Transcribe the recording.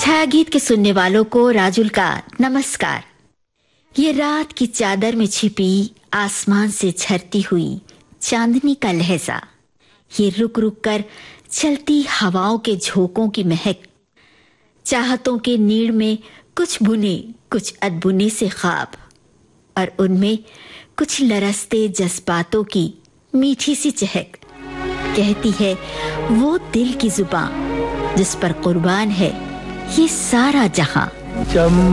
छाया गीत के सुनने वालों को राजुल का नमस्कार। ये रात की चादर में छिपी आसमान से झरती हुई चांदनी का लहजा, ये रुक रुक कर चलती हवाओं के झोंकों की महक, चाहतों के नीड़ में कुछ बुने कुछ अनबुने से ख्वाब, और उनमें कुछ लरसते जज्बातों की मीठी सी चहक, कहती है वो दिल की जुबान जिस पर कुर्बान है ये सारा जहां।